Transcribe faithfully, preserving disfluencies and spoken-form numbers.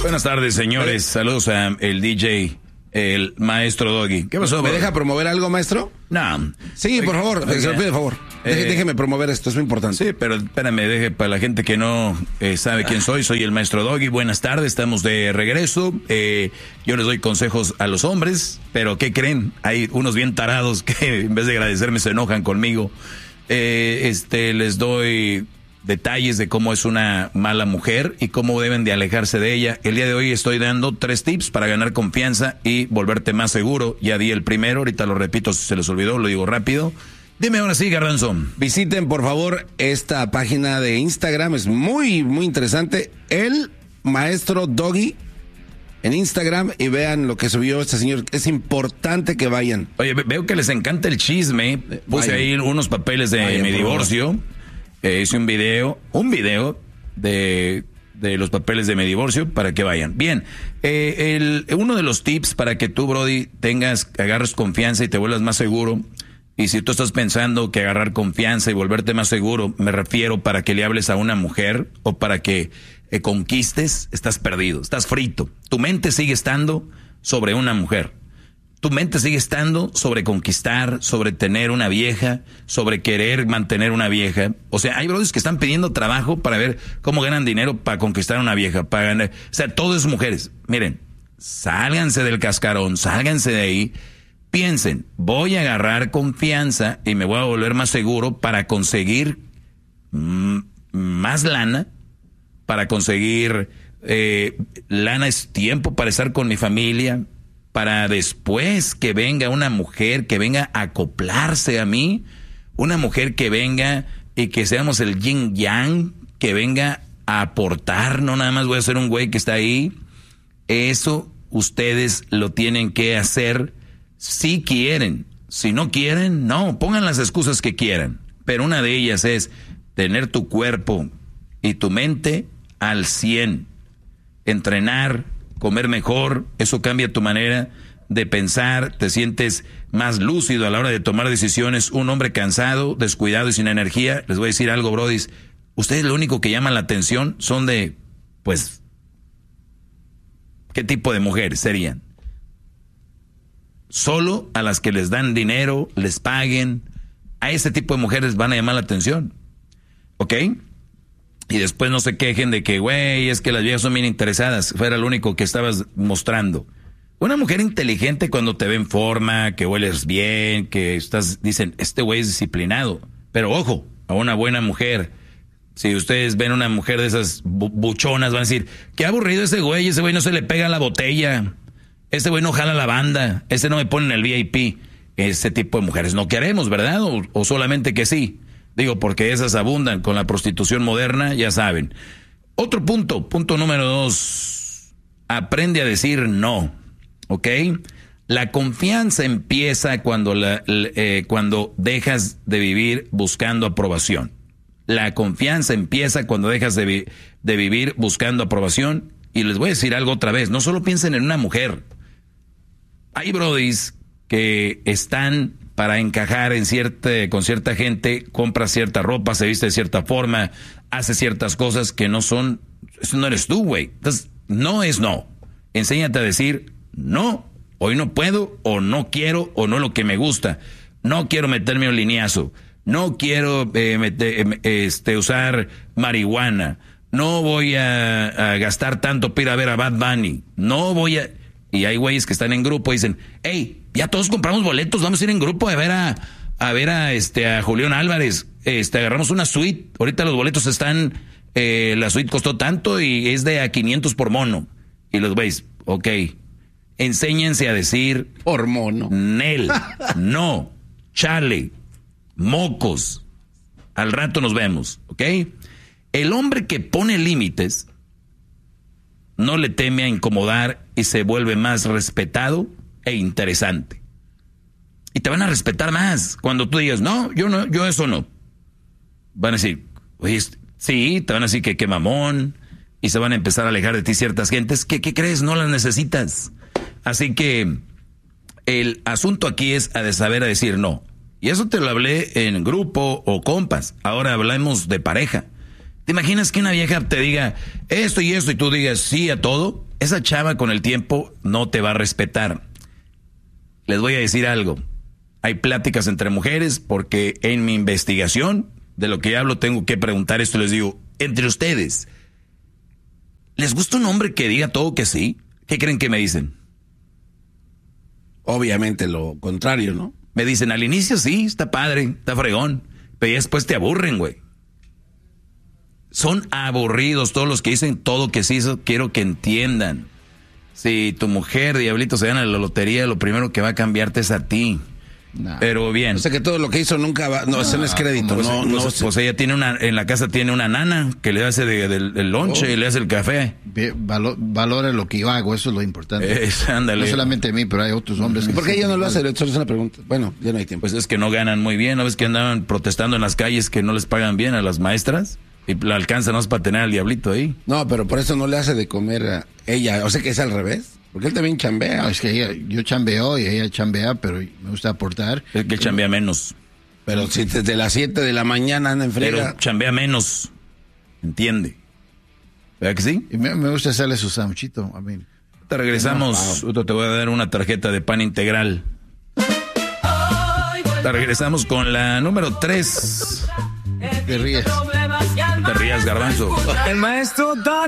Buenas tardes, señores. Saludos a el D J, el maestro Doggy. ¿Qué pasó? ¿Me deja promover algo, maestro? No. Sí, por favor, Oiga, se lo pido, por favor. Deje, eh, déjeme promover esto, es muy importante. Sí, pero espérame, deje para la gente que no eh, sabe quién soy. Soy el maestro Doggy. Buenas tardes, estamos de regreso. Eh, yo les doy consejos a los hombres, pero ¿qué creen? Hay unos bien tarados que en vez de agradecerme se enojan conmigo. Eh, este, les doy detalles de cómo es una mala mujer y cómo deben de alejarse de ella. El día de hoy estoy dando tres tips para ganar confianza y volverte más seguro. Ya di el primero, ahorita lo repito si se les olvidó, lo digo rápido. Dime ahora sí, Garbanzo. Visiten, por favor, esta página de Instagram, es muy, muy interesante. El maestro Doggy en Instagram y vean lo que subió este señor. Es importante que vayan. Oye, veo que les encanta el chisme. Puse Vayan. ahí unos papeles de Vayan, mi por divorcio. Eh, hice un video, un video de, de los papeles de mi divorcio para que vayan. Bien, eh, el, uno de los tips para que tú, Brody, tengas, agarres confianza y te vuelvas más seguro. Y si tú estás pensando que agarrar confianza y volverte más seguro, me refiero para que le hables a una mujer o para que eh, conquistes, estás perdido, estás frito. Tu mente sigue estando sobre una mujer. Tu mente sigue estando sobre conquistar, sobre tener una vieja, sobre querer mantener una vieja. O sea, hay brothers que están pidiendo trabajo para ver cómo ganan dinero para conquistar una vieja, para ganar. O sea, todo es mujeres. Miren, sálganse del cascarón, sálganse de ahí. Piensen, voy a agarrar confianza y me voy a volver más seguro para conseguir mm, más lana, para conseguir eh, lana es tiempo para estar con mi familia, para después que venga una mujer que venga a acoplarse a mí, una mujer que venga y que seamos el yin yang, que venga a aportar, no nada más voy a ser un güey que está ahí. Eso ustedes lo tienen que hacer si quieren. Si no quieren, no, pongan las excusas que quieran. Pero una de ellas es tener tu cuerpo y tu mente al cien, entrenar, comer mejor, eso cambia tu manera de pensar, te sientes más lúcido a la hora de tomar decisiones. Un hombre cansado, descuidado y sin energía, les voy a decir algo, brodis, ustedes lo único que llaman la atención son de, pues, ¿qué tipo de mujeres serían? Solo a las que les dan dinero, les paguen, a ese tipo de mujeres van a llamar la atención, ¿ok? Y después no se quejen de que, güey, es que las viejas son bien interesadas. Fuera lo único que estabas mostrando. Una mujer inteligente cuando te ve en forma, que hueles bien, que estás, dicen, este güey es disciplinado. Pero ojo, a una buena mujer, si ustedes ven una mujer de esas bu- buchonas, van a decir, qué aburrido ese güey, ese güey no se le pega la botella, ese güey no jala la banda, ese no me pone en el V I P. Ese tipo de mujeres no queremos, ¿verdad? O, o solamente que sí. Digo, porque esas abundan con la prostitución moderna, ya saben. Otro punto, punto número dos. Aprende a decir no, ¿ok? La confianza empieza cuando, la, eh, cuando dejas de vivir buscando aprobación. La confianza empieza cuando dejas de, vi- de vivir buscando aprobación. Y les voy a decir algo otra vez, no solo piensen en una mujer. Hay brodis que están para encajar en cierta, con cierta gente, compra cierta ropa, se viste de cierta forma, hace ciertas cosas que no son, eso no eres tú, güey. Entonces, no es no. Enséñate a decir, no, hoy no puedo, o no quiero, o no es lo que me gusta. No quiero meterme un lineazo. No quiero eh, meter, eh, este, usar marihuana. No voy a, a gastar tanto para ir a ver a Bad Bunny. No voy a... Y hay güeyes que están en grupo y dicen, hey, ya todos compramos boletos, vamos a ir en grupo a ver a, a ver a este a Julián Álvarez, este agarramos una suite, ahorita los boletos están, eh, la suite costó tanto y es de a quinientos por mono. Y los güeyes, ok, enséñense a decir Por mono. Nel, no, chale, mocos, al rato nos vemos, ¿ok? El hombre que pone límites no le teme a incomodar y se vuelve más respetado e interesante. Y te van a respetar más cuando tú digas, no, yo no, yo eso no. Van a decir, oye, sí, te van a decir que qué mamón, y se van a empezar a alejar de ti ciertas gentes que, ¿qué crees? No las necesitas. Así que el asunto aquí es a de saber a decir no. Y eso te lo hablé en grupo o compas. Ahora hablamos de pareja. ¿Te imaginas que una vieja te diga esto y esto y tú digas sí a todo? esa chava con el tiempo no te va a respetar. Les voy a decir algo. Hay pláticas entre mujeres porque en mi investigación, de lo que hablo, tengo que preguntar esto. Les digo, entre ustedes, ¿les gusta un hombre que diga todo que sí? ¿Qué creen que me dicen? Obviamente lo contrario, ¿no? Me dicen, al inicio sí, está padre, está fregón, pero ya después te aburren, güey. Son aburridos todos los que dicen todo que sí. Eso quiero que entiendan. Si tu mujer, diablito, se gana la lotería, lo primero que va a cambiarte es a ti. No. Pero bien. O sea que todo lo que hizo nunca va, no, no ese no es crédito. Pues, no, pues, no, pues, pues ella tiene una, en la casa tiene una nana que le hace de, de, del lonche oh. y le hace el café. Valor, valora lo que yo hago, eso es lo importante. Es, ándale. No solamente a mí, pero hay otros hombres. ¿Por qué ella no lo hace? Solo es una pregunta. Bueno, ya no hay tiempo. Pues es que no ganan muy bien. ¿No ves que andaban protestando en las calles que no les pagan bien a las maestras? Y la alcanza no es para tener al diablito ahí. No, pero por eso no le hace de comer a ella. O sea que es al revés. Porque él también chambea. No, es que ella, yo chambeo y ella chambea, pero me gusta aportar. Es que chambea menos. Pero si desde las siete de la mañana anda en frega. Pero chambea menos. ¿Entiende? ¿Verdad que sí? Y me, me gusta hacerle su sanguchito. I mean. Te regresamos. No, wow. Te voy a dar una tarjeta de pan integral. Te regresamos con la número tres. Te ríes. Te rías, Garbanzo. El maestro da